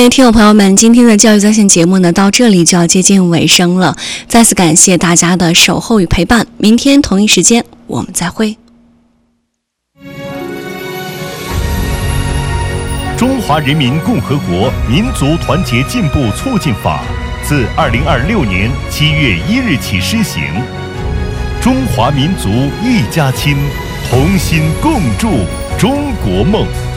位听友朋友们，今天的教育在线节目呢，到这里就要接近尾声了。再次感谢大家的守候与陪伴，明天同一时间我们再会。 中华人民共和国民族团结进步促进法自2026年7月1日起施行。中华民族一家亲，同心共筑中国梦。